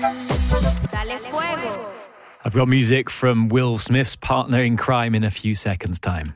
Dale fuego. I've got music from Will Smith's partner in crime in a few seconds' time.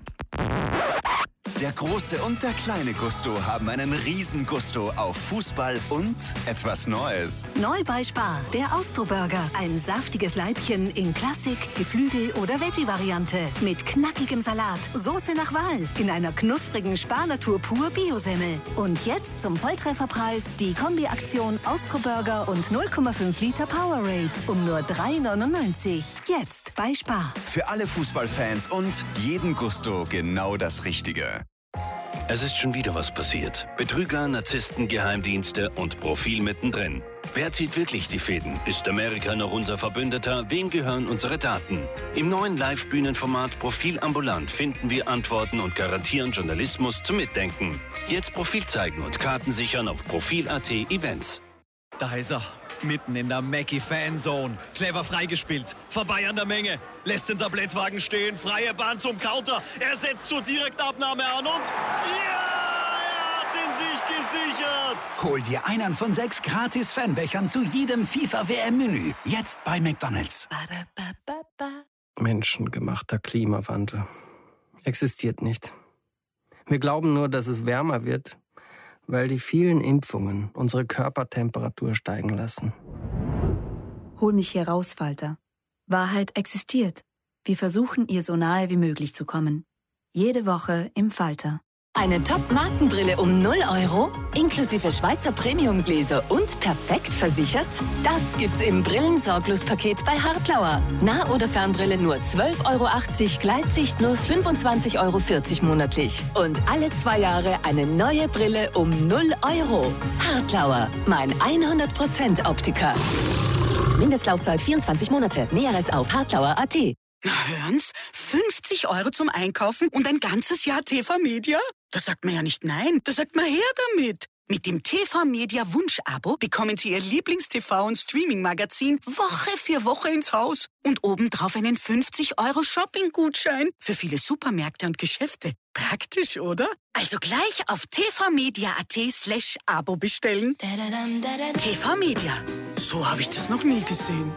Der große und der kleine Gusto haben einen riesen Gusto auf Fußball und etwas Neues. Neu bei Spar, der Austro-Burger. Ein saftiges Leibchen in Klassik, Geflügel oder Veggie-Variante. Mit knackigem Salat, Soße nach Wahl. In einer knusprigen Spar-Natur pur Bio-Semmel. Und jetzt zum Volltrefferpreis die Kombi-Aktion Austro-Burger und 0,5 Liter Powerade um nur 3,99. Jetzt bei Spar. Für alle Fußballfans und jeden Gusto genau das Richtige. Es ist schon wieder was passiert. Betrüger, Narzissten, Geheimdienste und Profil mittendrin. Wer zieht wirklich die Fäden? Ist Amerika noch unser Verbündeter? Wem gehören unsere Daten? Im neuen Live-Bühnenformat Profil ambulant finden wir Antworten und garantieren Journalismus zum Mitdenken. Jetzt Profil zeigen und Karten sichern auf Profil.at Events. Da ist er, mitten in der Mackie-Fanzone. Clever freigespielt, vorbei an der Menge. Lässt den Tablettwagen stehen, freie Bahn zum Counter. Er setzt zur Direktabnahme an und... ja, er hat ihn sich gesichert. Hol dir einen von 6 gratis Fanbechern zu jedem FIFA-WM-Menü. Jetzt bei McDonald's. Menschengemachter Klimawandel existiert nicht. Wir glauben nur, dass es wärmer wird, weil die vielen Impfungen unsere Körpertemperatur steigen lassen. Hol mich hier raus, Falter. Wahrheit existiert. Wir versuchen, ihr so nahe wie möglich zu kommen. Jede Woche im Falter. Eine Top-Markenbrille um 0 €, inklusive Schweizer Premium-Gläser und perfekt versichert? Das gibt's im Brillensorglos-Paket bei Hartlauer. Nah- oder Fernbrille nur 12,80 €, Gleitsicht nur 25,40 € monatlich. Und alle 2 Jahre eine neue Brille um 0 €. Hartlauer, mein 100% Optiker. Mindestlaufzeit 24 Monate. Näheres auf hartlauer.at. Na hören's, 50 € zum Einkaufen und ein ganzes Jahr TV-Media? Da sagt man ja nicht nein, da sagt man her damit. Mit dem TV-Media Wunsch-Abo bekommen Sie Ihr Lieblings-TV- und Streaming-Magazin Woche für Woche ins Haus. Und obendrauf einen 50 € Shopping-Gutschein für viele Supermärkte und Geschäfte. Praktisch, oder? Also gleich auf tvmedia.at/Abo bestellen. TV-Media. So habe ich das noch nie gesehen.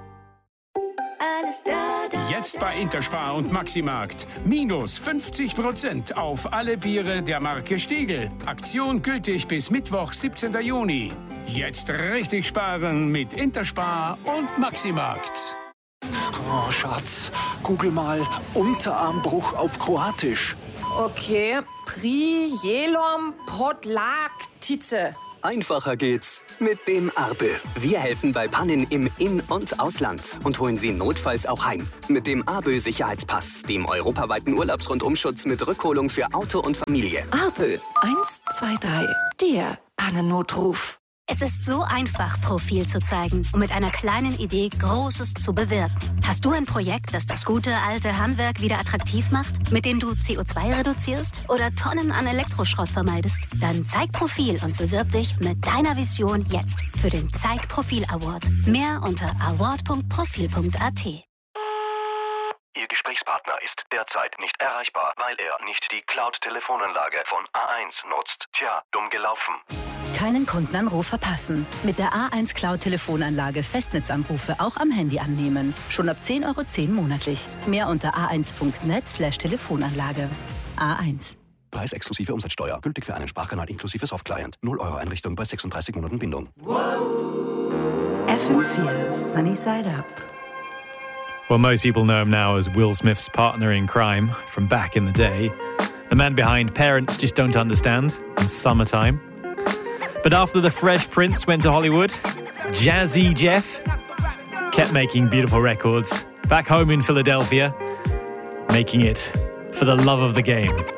Jetzt bei Interspar und Maximarkt. Minus 50% auf alle Biere der Marke Stiegl. Aktion gültig bis Mittwoch, 17. Juni. Jetzt richtig sparen mit Interspar und Maximarkt. Oh, Schatz, google mal Unterarmbruch auf Kroatisch. Okay, Prijelom Podlaktice. Einfacher geht's mit dem Arbe. Wir helfen bei Pannen im In- und Ausland und holen Sie notfalls auch heim. Mit dem Arbe Sicherheitspass, dem europaweiten Urlaubsrundumschutz mit Rückholung für Auto und Familie. Arbe 123, der Pannennotruf. Es ist so einfach, Profil zu zeigen und mit einer kleinen Idee Großes zu bewirken. Hast du ein Projekt, das das gute alte Handwerk wieder attraktiv macht, mit dem du CO2 reduzierst oder Tonnen an Elektroschrott vermeidest? Dann zeig Profil und bewirb dich mit deiner Vision jetzt für den Zeig Profil Award. Mehr unter award.profil.at. Ihr Gesprächspartner ist derzeit nicht erreichbar, weil er nicht die Cloud-Telefonanlage von A1 nutzt. Tja, dumm gelaufen. Keinen Kundenanruf verpassen. Mit der A1 Cloud-Telefonanlage Festnetzanrufe auch am Handy annehmen. Schon ab 10,10 € monatlich. Mehr unter a1.net/Telefonanlage. A1. Preis exklusive Umsatzsteuer. Gültig für einen Sprachkanal inklusive Softclient. 0 € Einrichtung bei 36 Monaten Bindung. FM4 Sunny Side Up. Well, most people know him now as Will Smith's partner in crime from back in the day. The man behind Parents Just Don't Understand and Summertime. But after the Fresh Prince went to Hollywood, Jazzy Jeff kept making beautiful records back home in Philadelphia, making it for the love of the game.